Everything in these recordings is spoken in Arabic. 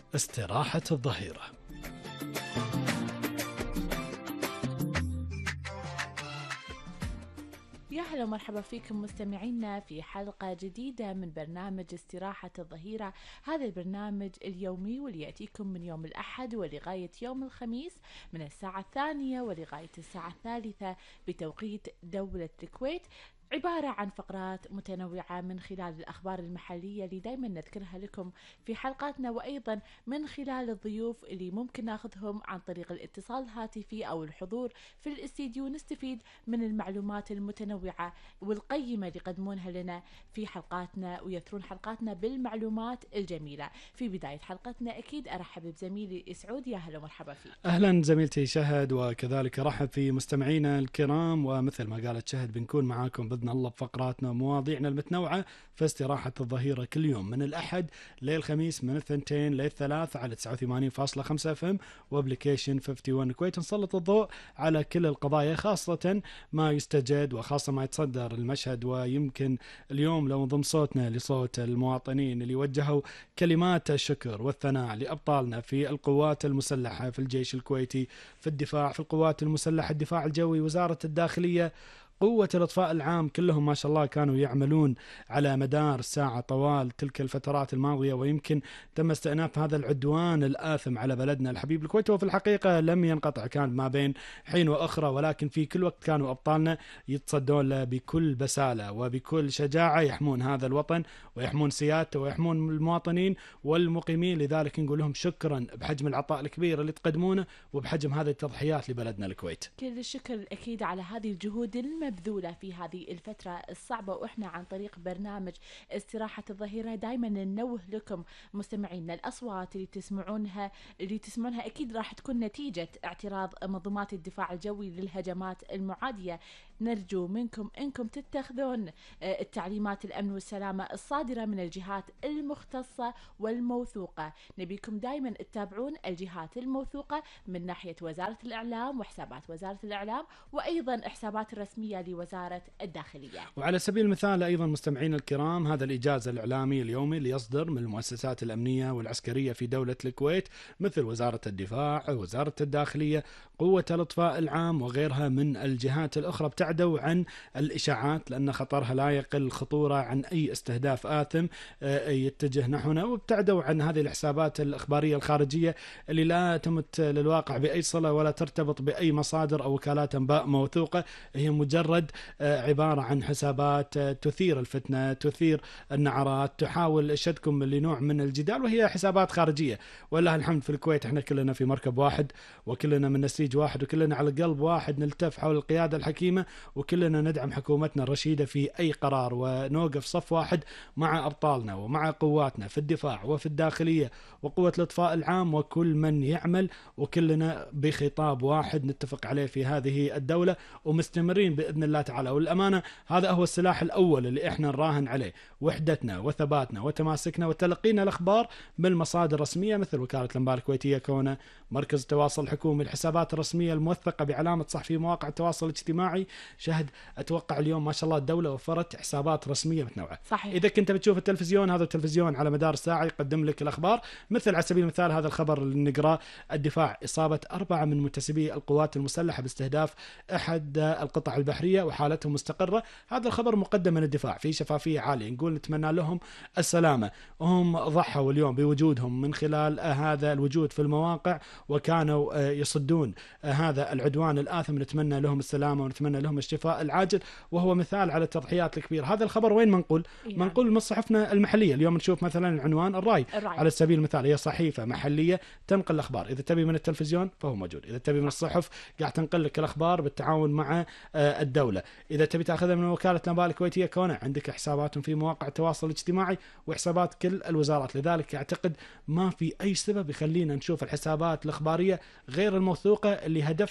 استراحة الظهيرة. يا هلا ومرحبا فيكم مستمعينا في حلقة جديدة من برنامج استراحة الظهيرة. هذا البرنامج اليومي واللي يأتيكم من يوم الأحد ولغاية يوم الخميس من الساعة 2 ولغاية الساعة 3 بتوقيت دولة الكويت، عبارة عن فقرات متنوعة من خلال الأخبار المحلية اللي دايما نذكرها لكم في حلقاتنا، وأيضا من خلال الضيوف اللي ممكن ناخذهم عن طريق الاتصال الهاتفي أو الحضور في الاستديو، نستفيد من المعلومات المتنوعة والقيمة اللي يقدمونها لنا في حلقاتنا ويثرون حلقاتنا بالمعلومات الجميلة. في بداية حلقتنا أكيد أرحب بزميلي سعود. يا هلا ومرحبا فيك. أهلا زميلتي شهد، وكذلك أرحب في مستمعينا الكرام. ومثل ما قالت شهد بنكون معاكم بإذن الله بفقراتنا ومواضيعنا المتنوعة في استراحة الظهيرة كل يوم من الأحد للخميس من 2 للثلاث على 89.5 FM وابليكيشن 51 الكويت. نسلط الضوء على كل القضايا، خاصة ما يستجد وخاصة ما يتصدر المشهد. ويمكن اليوم لو نضم صوتنا لصوت المواطنين اللي وجهوا كلمات الشكر والثناء لأبطالنا في القوات المسلحة، في الجيش الكويتي، في الدفاع، في القوات المسلحة، الدفاع الجوي، وزارة الداخلية، قوة الإطفاء العام، كلهم ما شاء الله كانوا يعملون على مدار الساعة طوال تلك الفترات الماضية. ويمكن تم استئناف هذا العدوان الآثم على بلدنا الحبيب الكويت، وفي الحقيقة لم ينقطع، كان ما بين حين وأخرى، ولكن في كل وقت كانوا أبطالنا يتصدون له بكل بسالة وبكل شجاعة، يحمون هذا الوطن ويحمون سيادته ويحمون المواطنين والمقيمين. لذلك نقول لهم شكرا بحجم العطاء الكبير اللي تقدمونه وبحجم هذه التضحيات لبلدنا الكويت. كل الشكر أكيد على هذه الجهود المبذولة في هذه الفترة الصعبة. وإحنا عن طريق برنامج استراحة الظهيرة دايما ننوه لكم مستمعينا الأصوات اللي تسمعونها أكيد راح تكون نتيجة اعتراض منظومات الدفاع الجوي للهجمات المعادية. نرجو منكم أنكم تتخذون التعليمات الأمن والسلامة الصادرة من الجهات المختصة والموثوقة. نبيكم دايما تتابعون الجهات الموثوقة من ناحية وزارة الإعلام وحسابات وزارة الإعلام، وأيضا حسابات الرسمية لوزارة الداخلية. وعلى سبيل المثال أيضا مستمعين الكرام، هذا الإجازة الإعلامي اليومي اللي يصدر من المؤسسات الأمنية والعسكرية في دولة الكويت، مثل وزارة الدفاع، وزارة الداخلية، قوة الإطفاء العام، وغيرها من الجهات الأخرى، ابتعدوا عن الإشاعات لأن خطرها لا يقل خطورة عن أي استهداف آثم يتجه نحونا، وابتعدوا عن هذه الحسابات الإخبارية الخارجية اللي لا تمت للواقع بأي صلة ولا ترتبط بأي مصادر أو وكالات أنباء موثوقة. هي مجرد عبارة عن حسابات تثير الفتنة، تثير النعرات، تحاول شدكم لنوع من الجدال، وهي حسابات خارجية. والله الحمد في الكويت احنا كلنا في مركب واحد، وكلنا من نسيج واحد، وكلنا على قلب واحد، نلتف حول القيادة الحكيمة، وكلنا ندعم حكومتنا الرشيدة في أي قرار، ونوقف صف واحد مع أبطالنا ومع قواتنا في الدفاع وفي الداخلية وقوة الإطفاء العام وكل من يعمل، وكلنا بخطاب واحد نتفق عليه في هذه الدولة، ومستمرين بإذن الله تعالى. والأمانة هذا هو السلاح الأول اللي إحنا نراهن عليه، وحدتنا وثباتنا وتماسكنا وتلقينا الأخبار من المصادر الرسمية مثل وكالة الأنباء الكويتية كونه، مركز التواصل الحكومي، الحسابات الرسمية الموثقة بعلامة صح في مواقع التواصل الاجتماعي. شهد أتوقع اليوم ما شاء الله الدولة وفرت حسابات رسمية متنوعة. صحيح. إذا كنت بتشوف التلفزيون، هذا التلفزيون على مدار الساعة يقدم لك الأخبار، مثل على سبيل المثال هذا الخبر اللي نقرأ: الدفاع: إصابة 4 من منتسبي القوات المسلحة باستهداف أحد القطع البحرية وحالتهم مستقرة. هذا الخبر مقدم من الدفاع في شفافية عالية، نقول نتمنى لهم السلامة. هم ضحوا اليوم بوجودهم من خلال هذا الوجود في المواقع، وكانوا يصدون هذا العدوان الآثم. نتمنى لهم السلامة ونتمنى لهم الشفاء العاجل، وهو مثال على التضحيات الكبيرة. هذا الخبر وين منقول؟ يعني منقول من صحفنا المحلية. اليوم نشوف مثلا العنوان الرأي على سبيل المثال، هي صحيفة محلية تنقل الأخبار. إذا تبي من التلفزيون فهو موجود، إذا تبي من الصحف قاعد تنقل لك الأخبار بالتعاون مع الدولة، إذا تبي تأخذها من وكالة الأنباء الكويتية كونه عندك حساباتهم في مواقع التواصل الاجتماعي وحسابات كل الوزارات. لذلك أعتقد ما في أي سبب يخلينا نشوف الحسابات الإخبارية غير الموثوقة اللي هدفها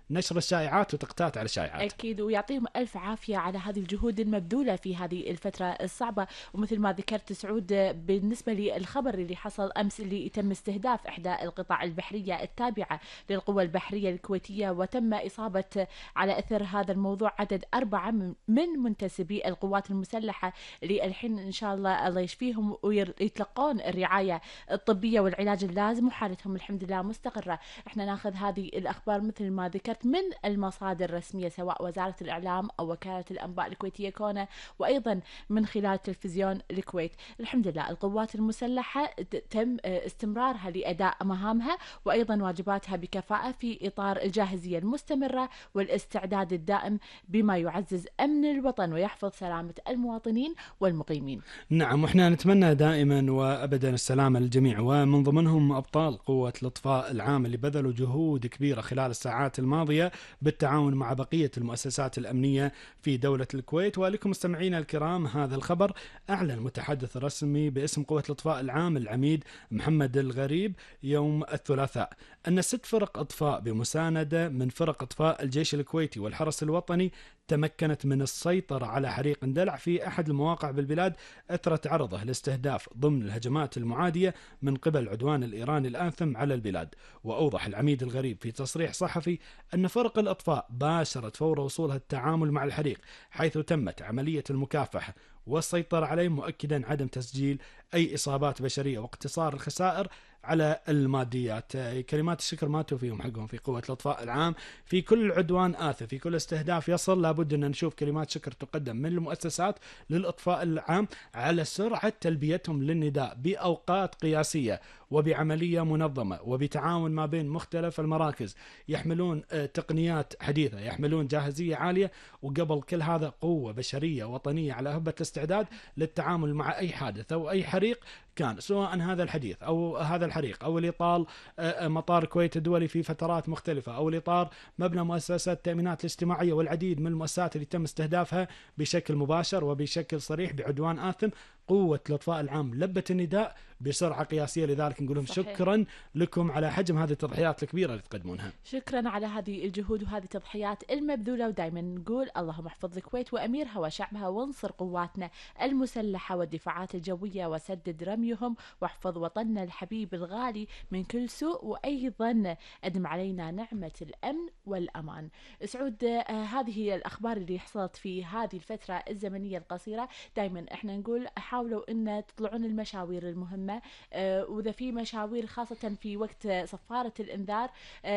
نشر الشائعات وتقطات على الشائعات. أكيد، ويعطيهم ألف عافية على هذه الجهود المبذولة في هذه الفترة الصعبة. ومثل ما ذكرت سعود، بالنسبة للخبر اللي حصل أمس اللي تم استهداف إحدى القطع البحرية التابعة للقوى البحرية الكويتية، وتم إصابة على أثر هذا الموضوع عدد 4 من منتسبي القوات المسلحة، اللي الحين إن شاء الله يشفيهم ويتلقون الرعاية الطبية والعلاج اللازم، وحالتهم الحمد لله مستقرة. احنا ناخذ هذه الأخبار مثل ما ذكرت من المصادر الرسمية، سواء وزارة الإعلام أو وكالة الأنباء الكويتية كونا، وأيضا من خلال تلفزيون الكويت. الحمد لله القوات المسلحة تم استمرارها لأداء مهامها وأيضا واجباتها بكفاءة في إطار الجاهزية المستمرة والاستعداد الدائم، بما يعزز أمن الوطن ويحفظ سلامة المواطنين والمقيمين. نعم، وإحنا نتمنى دائما وأبدا السلامة للجميع، ومن ضمنهم أبطال قوة الإطفاء العام اللي بذلوا جهود كبيرة خلال الساعات الماضية بالتعاون مع بقية المؤسسات الأمنية في دولة الكويت. ولكم مستمعينا الكرام، هذا الخبر أعلن المتحدث الرسمي باسم قوة الإطفاء العام العميد محمد الغريب يوم الثلاثاء أن 6 فرق إطفاء بمساندة من فرق إطفاء الجيش الكويتي والحرس الوطني تمكنت من السيطرة على حريق اندلع في أحد المواقع بالبلاد أثر تعرضه لاستهداف ضمن الهجمات المعادية من قبل العدوان الإيراني الآثم على البلاد. وأوضح العميد الغريب في تصريح صحفي أن فرق الإطفاء باشرت فور وصولها التعامل مع الحريق، حيث تمت عملية المكافحة والسيطرة عليه، مؤكدا عدم تسجيل أي إصابات بشرية واقتصار الخسائر على الماديات. كلمات الشكر ما توفيهم حقهم في قوة الإطفاء العام في كل عدوان آثم، في كل استهداف يصل لابد أن نشوف كلمات شكر تقدم من المؤسسات للإطفاء العام على سرعة تلبيتهم للنداء بأوقات قياسية وبعملية منظمة وبتعاون ما بين مختلف المراكز، يحملون تقنيات حديثة، يحملون جاهزية عالية، وقبل كل هذا قوة بشرية وطنية على هبة الاستعداد للتعامل مع أي حادث أو أي حريق كان، سواء هذا الحديث أو هذا الحريق أو اللي طال مطار الكويت الدولي في فترات مختلفة، أو اللي طار مبنى مؤسسات التأمينات الاجتماعية والعديد من المؤسسات اللي تم استهدافها بشكل مباشر وبشكل صريح بعدوان آثم. قوة الإطفاء العام لبت النداء بسرعة قياسية، لذلك نقول لهم شكرا لكم على حجم هذه التضحيات الكبيرة اللي تقدمونها. شكرا على هذه الجهود وهذه التضحيات المبذولة، ودائما نقول اللهم احفظ الكويت وأميرها وشعبها، وانصر قواتنا المسلحة والدفاعات الجوية، وسدد رميهم، واحفظ وطننا الحبيب الغالي من كل سوء، وأيضا أدم علينا نعمة الأمن والأمان. سعود، هذه هي الأخبار اللي حصلت في هذه الفترة الزمنية القصيرة. دائما احنا نقول حاولوا ان تطلعون المشاوير المهمة، واذا في مشاوير خاصة في وقت صفارة الانذار،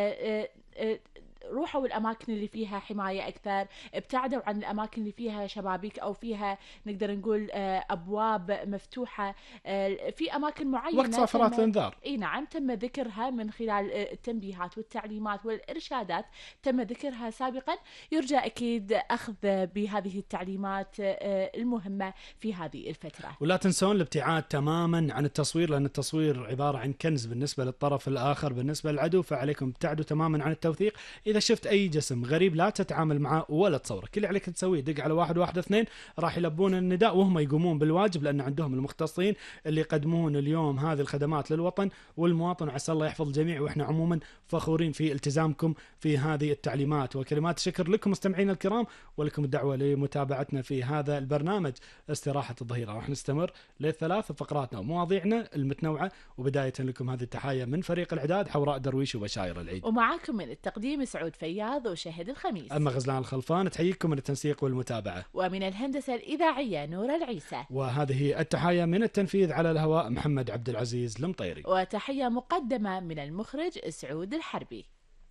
روحوا الأماكن اللي فيها حماية أكثر، ابتعدوا عن الأماكن اللي فيها شبابيك أو فيها نقدر نقول أبواب مفتوحة في أماكن معينة وقت صفارات الانذار. اي نعم، تم ذكرها من خلال التنبيهات والتعليمات والإرشادات، تم ذكرها سابقا. يرجى أكيد أخذ بهذه التعليمات المهمة في هذه الفترة. ولا تنسون الابتعاد تماما عن التصوير، لأن التصوير عبارة عن كنز بالنسبة للطرف الآخر، بالنسبة للعدو، فعليكم ابتعدوا تماما عن التوثيق. إذا شفت أي جسم غريب لا تتعامل معه ولا تصوره، كل اللي عليك تسويه دق على 112 راح يلبون النداء وهم يقومون بالواجب، لأن عندهم المختصين اللي يقدمون اليوم هذه الخدمات للوطن والمواطن، وعسى الله يحفظ الجميع. وإحنا عموما فخورين في التزامكم في هذه التعليمات، وكلمات الشكر لكم مستمعين الكرام، ولكم الدعوة لمتابعتنا في هذا البرنامج استراحة الظهيرة. راح نستمر للثلاث فقراتنا ومواضيعنا المتنوعة، وبداية لكم هذه التحية من فريق الإعداد حوراء درويش وبشاير العيد، ومعاكم من التقديم سعود فياض وشاهد الخميس. أما غزلان الخلفان تحييكم من التنسيق والمتابعة، ومن الهندسة الإذاعية نور العيسى، وهذه التحية من التنفيذ على الهواء محمد عبد العزيز المطيري، وتحية مقدمة من المخرج سعود الحربي.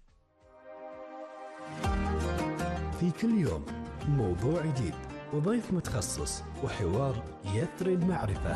في كل يوم موضوع جديد وضيف متخصص وحوار يثري المعرفة.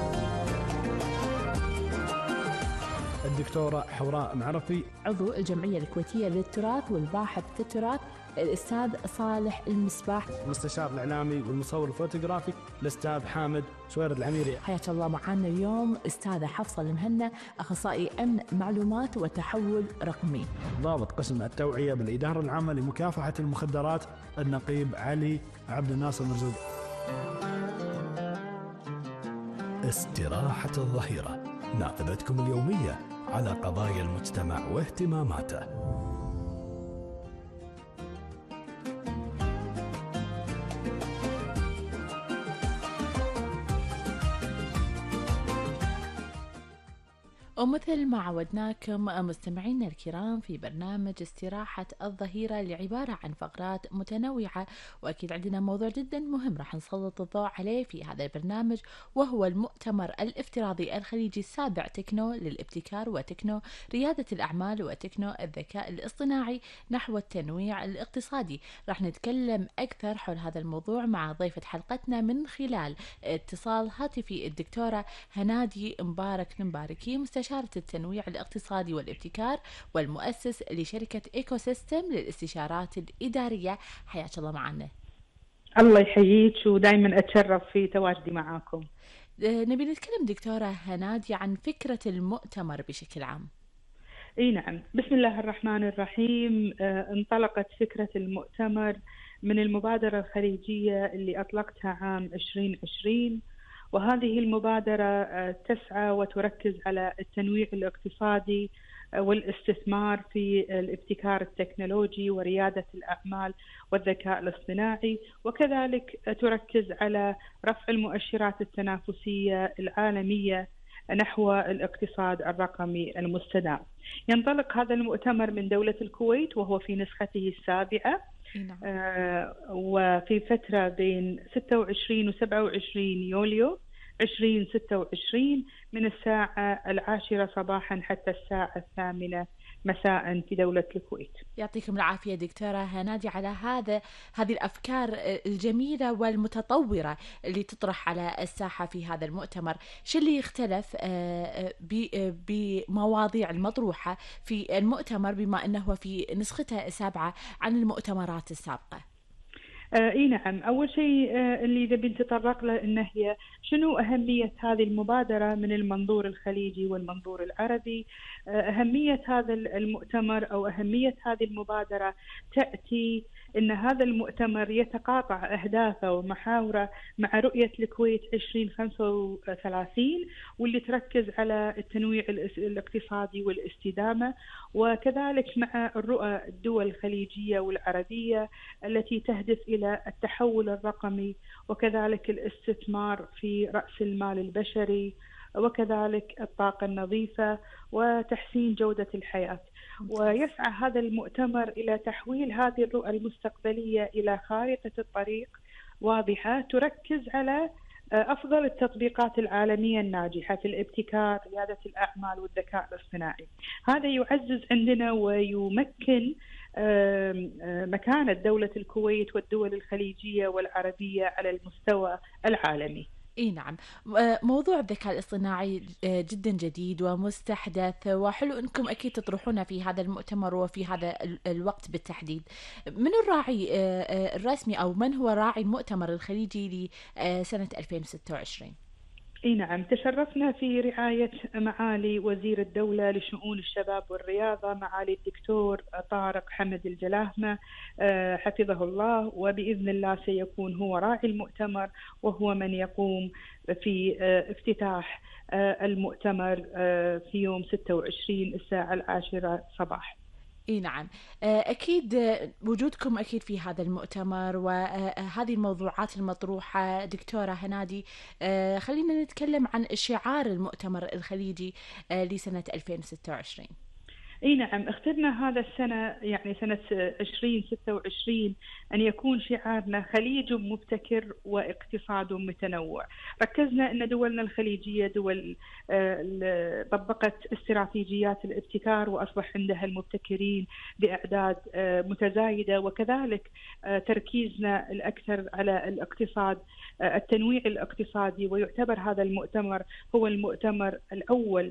الدكتورة حوراء معرفي، عضو الجمعية الكويتية للتراث والباحث في التراث الأستاذ صالح المصباح، المستشار الإعلامي والمصور الفوتوغرافي الأستاذ حامد شويرد العميري. حياك الله. معنا اليوم أستاذة حفصة المهنا، أخصائي أمن معلومات وتحول رقمي، ضابط قسم التوعية بالإدارة العامة لمكافحة المخدرات النقيب علي عبد الناصر مرزوق. استراحة الظهيرة، نافذتكم اليومية على قضايا المجتمع واهتماماته. ومثل ما عودناكم مستمعينا الكرام في برنامج استراحة الظهيرة اللي عبارة عن فقرات متنوعة، وأكيد عندنا موضوع جدا مهم راح نسلط الضوء عليه في هذا البرنامج، وهو المؤتمر الافتراضي الخليجي السابع تكنو للابتكار وتكنو ريادة الأعمال وتكنو الذكاء الاصطناعي نحو التنويع الاقتصادي. راح نتكلم أكثر حول هذا الموضوع مع ضيفة حلقتنا من خلال اتصال هاتفي الدكتورة هنادي مبارك المباركي، مستشارة التنويع الاقتصادي والابتكار والمؤسس لشركة إيكو سيستم للاستشارات الإدارية. حياك الله معنا. الله يحييك، ودائما أتشرف في تواجدي معاكم. نبي نتكلم دكتورة هنادي عن فكرة المؤتمر بشكل عام. اي نعم، بسم الله الرحمن الرحيم. انطلقت فكرة المؤتمر من المبادرة الخليجية اللي أطلقتها عام 2020، وهذه المبادرة تسعى وتركز على التنويع الاقتصادي والاستثمار في الابتكار التكنولوجي وريادة الأعمال والذكاء الاصطناعي، وكذلك تركز على رفع المؤشرات التنافسية العالمية نحو الاقتصاد الرقمي المستدام. ينطلق هذا المؤتمر من دولة الكويت وهو في نسخته السابعة، وفي فترة بين 26 و 27 يوليو 2026 من الساعة 10 صباحا حتى الساعة 8 مساء في دولة الكويت. يعطيكم العافية دكتورة هنادي على هذه الأفكار الجميلة والمتطورة اللي تطرح على الساحة في هذا المؤتمر. شو اللي يختلف بمواضيع المطروحة في المؤتمر بما أنه في نسخته السابعة عن المؤتمرات السابقة؟ اي نعم، اول شيء اللي اذا بنتطرق له انه هي شنو اهميه هذه المبادره من المنظور الخليجي والمنظور العربي. اهميه هذا المؤتمر او اهميه هذه المبادره تاتي ان هذا المؤتمر يتقاطع اهدافه ومحاوره مع رؤيه الكويت 2035، واللي تركز على التنويع الاقتصادي والاستدامه، وكذلك مع الرؤى الدول الخليجيه والعربيه التي تهدف إلى التحول الرقمي، وكذلك الاستثمار في رأس المال البشري، وكذلك الطاقة النظيفة وتحسين جودة الحياة. ويسعى هذا المؤتمر إلى تحويل هذه الرؤى المستقبلية إلى خارطة الطريق واضحة تركز على أفضل التطبيقات العالمية الناجحة في الابتكار، ريادة الأعمال والذكاء الاصطناعي. هذا يعزز عندنا ويمكن مكانة دولة الكويت والدول الخليجية والعربية على المستوى العالمي. اي نعم، موضوع الذكاء الاصطناعي جدا جديد ومستحدث، وحلو انكم اكيد تطرحونه في هذا المؤتمر وفي هذا الوقت بالتحديد. من الراعي الرسمي او من هو راعي المؤتمر الخليجي لسنة 2026؟ اي نعم، تشرفنا في رعاية معالي وزير الدولة لشؤون الشباب والرياضة معالي الدكتور طارق حمد الجلاهمة حفظه الله، وبإذن الله سيكون هو راعي المؤتمر وهو من يقوم في افتتاح المؤتمر في يوم 26 الساعة 10 صباح. اي نعم، اكيد وجودكم اكيد في هذا المؤتمر وهذه الموضوعات المطروحه. دكتوره هنادي، خلينا نتكلم عن شعار المؤتمر الخليجي لسنه 2026. اي نعم، اخترنا هذا السنة يعني سنة 2026 أن يكون شعارنا خليج مبتكر واقتصاد متنوع. ركزنا أن دولنا الخليجية دول طبقت استراتيجيات الابتكار وأصبح عندها المبتكرين بأعداد متزايدة، وكذلك تركيزنا الأكثر على الاقتصاد، التنويع الاقتصادي، ويعتبر هذا المؤتمر هو المؤتمر الأول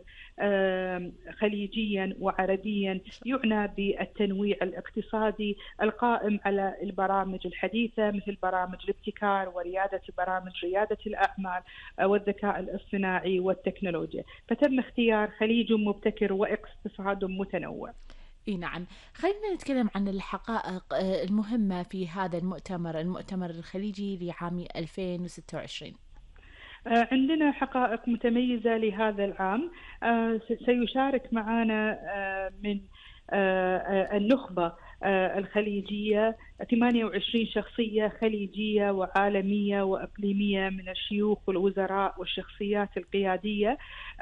خليجيا وعربيا يعنى بالتنويع الاقتصادي القائم على البرامج الحديثة مثل برامج الابتكار وريادة برامج ريادة الأعمال والذكاء الاصطناعي والتكنولوجيا. فتم اختيار خليج مبتكر واقتصاد متنوع. اي نعم، خلينا نتكلم عن الحقائق المهمة في هذا المؤتمر الخليجي لعام 2026. عندنا حقائق متميزة لهذا العام. سيشارك معنا من النخبة الخليجية، 28 شخصية خليجية وعالمية وإقليمية من الشيوخ والوزراء والشخصيات القيادية،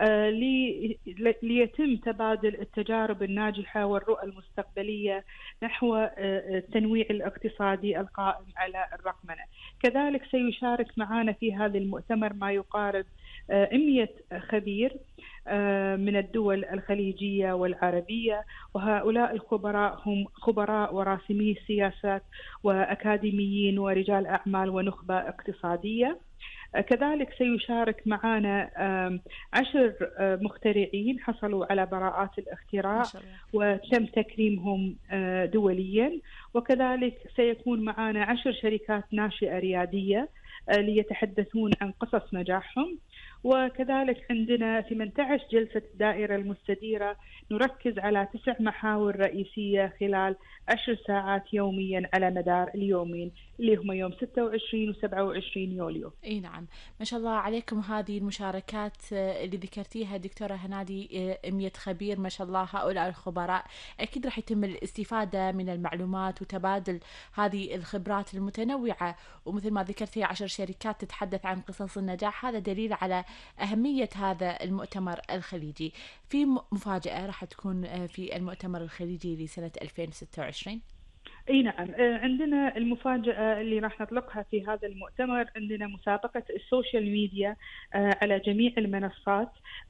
ليتم تبادل التجارب الناجحة والرؤى المستقبلية نحو التنويع الاقتصادي القائم على الرقمنة. كذلك سيشارك معنا في هذا المؤتمر ما يقارب 100 خبير من الدول الخليجية والعربية، وهؤلاء الخبراء هم خبراء وراسمي السياسات وأكاديميين ورجال أعمال ونخبة اقتصادية. كذلك سيشارك معنا 10 مخترعين حصلوا على براءات الاختراع وتم تكريمهم دوليا، وكذلك سيكون معنا 10 شركات ناشئة ريادية ليتحدثون عن قصص نجاحهم. وكذلك عندنا 18 جلسة الدائرة المستديرة نركز على 9 محاور رئيسية خلال 10 ساعات يوميا على مدار اليومين اللي هم يوم 26 و 27 يوليو. اي نعم، ما شاء الله عليكم. هذه المشاركات اللي ذكرتيها دكتورة هنادي 100 خبير، ما شاء الله هؤلاء الخبراء أكيد راح يتم الاستفادة من المعلومات وتبادل هذه الخبرات المتنوعة، ومثل ما ذكرتي 10 شركات تتحدث عن قصص النجاح. هذا دليل على أهمية هذا المؤتمر الخليجي. في مفاجأة راح تكون في المؤتمر الخليجي لسنة 2026. اي نعم، عندنا المفاجأة اللي راح نطلقها في هذا المؤتمر. عندنا مسابقة السوشيال ميديا على جميع المنصات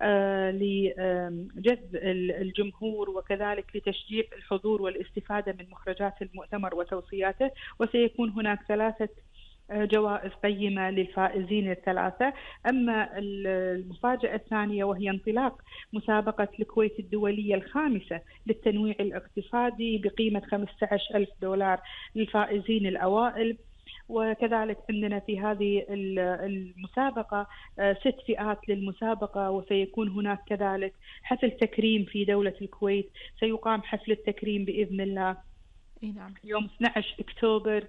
لجذب الجمهور وكذلك لتشجيع الحضور والاستفادة من مخرجات المؤتمر وتوصياته، وسيكون هناك 3 جوائز قيمة للفائزين الثلاثة. أما المفاجأة الثانية وهي انطلاق مسابقة الكويت الدولية الخامسة للتنويع الاقتصادي بقيمة $15,000 للفائزين الأوائل. وكذلك عندنا في هذه المسابقة 6 فئات للمسابقة، وسيكون هناك كذلك حفل تكريم في دولة الكويت. سيقام حفل التكريم بإذن الله يوم 12 أكتوبر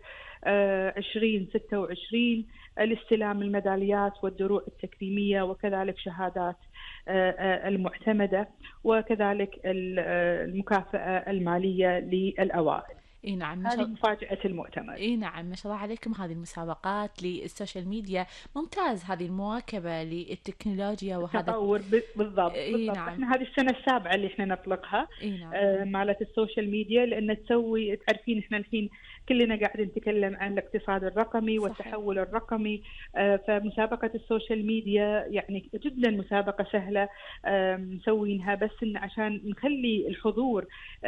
2026 لاستلام الميداليات والدروع التكريمية وكذلك شهادات المعتمدة وكذلك المكافأة المالية للأوائل. اي نعم، هذه مفاجأة المؤتمر. اي نعم، ما شاء الله عليكم. هذه المسابقات للسوشيال ميديا ممتاز، هذه المواكبة للتكنولوجيا وهذا التطور بالضبط. نعم. احنا هذه السنة السابعة اللي احنا نطلقها نعم. مالت السوشيال ميديا، لأن تسوي تعرفين احنا الحين كلنا قاعد نتكلم عن الاقتصاد الرقمي والتحول الرقمي. فمسابقة السوشيال ميديا يعني جدا مسابقة سهلة مسوينها، بس إن عشان نخلي الحضور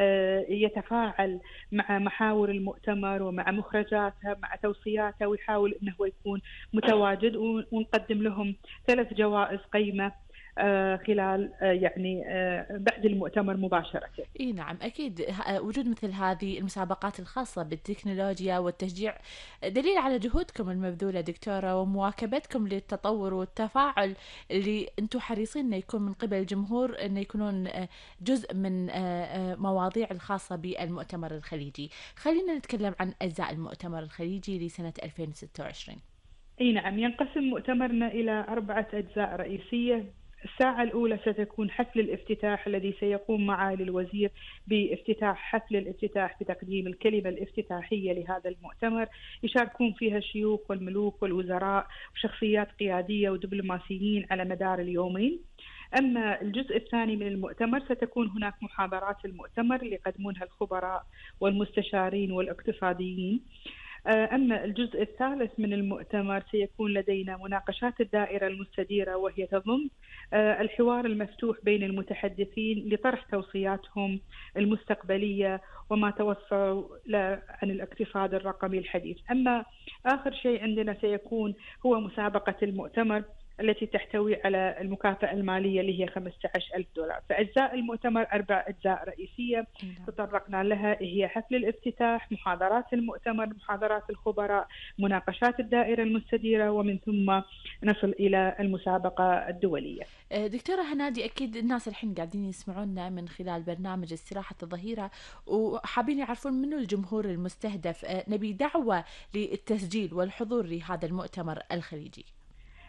يتفاعل مع محاور المؤتمر ومع مخرجاتها مع توصياتها، ويحاول انه هو يكون متواجد، ونقدم لهم 3 جوائز قيمة خلال يعني بعد المؤتمر مباشرة. اي نعم، اكيد وجود مثل هذه المسابقات الخاصة بالتكنولوجيا والتشجيع دليل على جهودكم المبذولة دكتورة ومواكبتكم للتطور والتفاعل اللي انتم حريصين انه يكون من قبل الجمهور، انه يكونون جزء من مواضيع الخاصة بالمؤتمر الخليجي. خلينا نتكلم عن اجزاء المؤتمر الخليجي لسنة 2026. اي نعم، ينقسم مؤتمرنا الى 4 أجزاء رئيسية. الساعة الأولى ستكون حفل الافتتاح الذي سيقوم معالي الوزير بافتتاح حفل الافتتاح بتقديم الكلمة الافتتاحية لهذا المؤتمر، يشاركون فيها الشيوخ والملوك والوزراء وشخصيات قيادية ودبلوماسيين على مدار اليومين. أما الجزء الثاني من المؤتمر ستكون هناك محاضرات المؤتمر اللي يقدمونها الخبراء والمستشارين والاقتصاديين. أما الجزء الثالث من المؤتمر سيكون لدينا مناقشات الدائرة المستديرة، وهي تضم الحوار المفتوح بين المتحدثين لطرح توصياتهم المستقبلية وما توصلوا عن الاقتصاد الرقمي الحديث. أما آخر شيء عندنا سيكون هو مسابقة المؤتمر التي تحتوي على المكافأة المالية اللي هي $15,000. فأجزاء المؤتمر 4 أجزاء رئيسية تطرقنا لها، هي حفل الافتتاح، محاضرات المؤتمر، محاضرات الخبراء، مناقشات الدائرة المستديرة، ومن ثم نصل إلى المسابقة الدولية. دكتورة هنادي، أكيد الناس الحين قاعدين يسمعونا من خلال برنامج استراحة الظهيرة وحابين يعرفون منو الجمهور المستهدف. نبي دعوة للتسجيل والحضور لهذا المؤتمر الخليجي.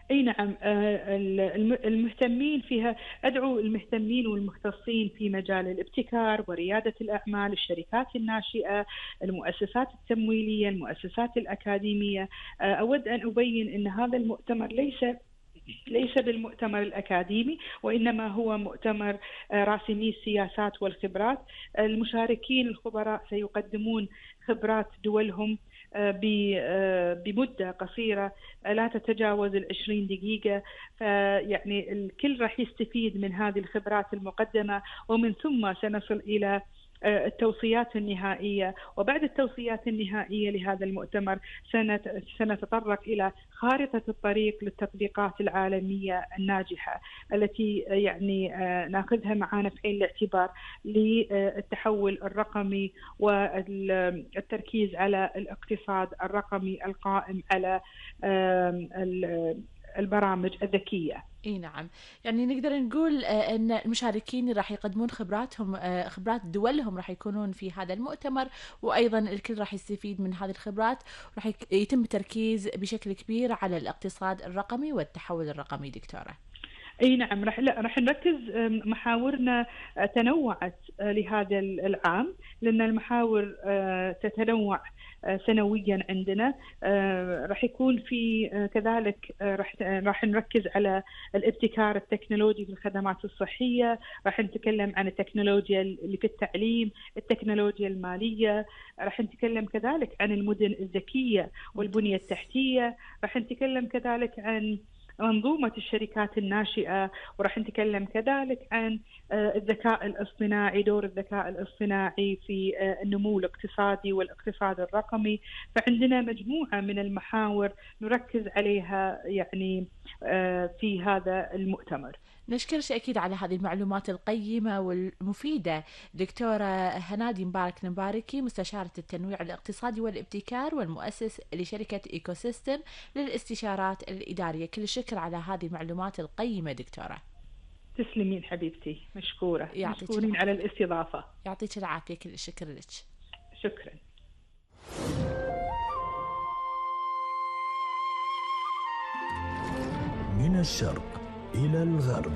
اي نعم، المهتمين فيها، ادعو المهتمين والمختصين في مجال الابتكار ورياده الاعمال، الشركات الناشئه، المؤسسات التمويليه، المؤسسات الاكاديميه. اود ان ابين ان هذا المؤتمر ليس بالمؤتمر الأكاديمي، وإنما هو مؤتمر راسمي السياسات والخبرات. المشاركين الخبراء سيقدمون خبرات دولهم بمدة قصيرة لا تتجاوز 20 دقيقة، فيعني الكل راح يستفيد من هذه الخبرات المقدمة، ومن ثم سنصل إلى التوصيات النهائية. وبعد التوصيات النهائية لهذا المؤتمر سنتطرق إلى خارطة الطريق للتطبيقات العالمية الناجحة التي يعني ناخذها معنا في عين الاعتبار للتحول الرقمي والتركيز على الاقتصاد الرقمي القائم على البرامج الذكية. اي نعم، يعني نقدر نقول ان المشاركين راح يقدمون خبراتهم، خبرات دولهم راح يكونون في هذا المؤتمر، وايضا الكل راح يستفيد من هذه الخبرات، راح يتم التركيز بشكل كبير على الاقتصاد الرقمي والتحول الرقمي. دكتورة، اي نعم، راح نركز. محاورنا تنوعت لهذا العام، لان المحاور تتنوع سنويا عندنا. راح يكون في كذلك راح نركز على الابتكار التكنولوجي في الخدمات الصحية، راح نتكلم عن التكنولوجيا اللي في التعليم، التكنولوجيا المالية، راح نتكلم كذلك عن المدن الذكية والبنية التحتية، راح نتكلم كذلك عن منظومة الشركات الناشئة، وراح نتكلم كذلك عن الذكاء الاصطناعي، دور الذكاء الاصطناعي في النمو الاقتصادي والاقتصاد الرقمي. فعندنا مجموعة من المحاور نركز عليها يعني في هذا المؤتمر. نشكرك أكيد على هذه المعلومات القيمة والمفيدة دكتورة هنادي مبارك المباركي، مستشارة التنويع الاقتصادي والابتكار والمؤسس لشركة إيكو سيستم للاستشارات الإدارية. كل الشكر على هذه المعلومات القيمة دكتورة. تسلمين حبيبتي، مشكورة، مشكورين على الاستضافة. يعطيك العافية، كل الشكر لك. شكرا. من الشرق إلى الغرب.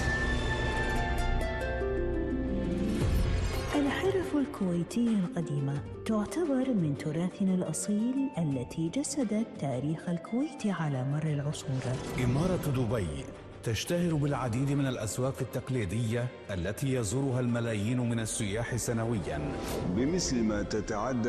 الحرف الكويتية القديمة تعتبر من تراثنا الأصيل التي جسدت تاريخ الكويت على مر العصور. إمارة دبي تشتهر بالعديد من الأسواق التقليدية التي يزورها الملايين من السياح سنوياً، بمثل ما تتعدى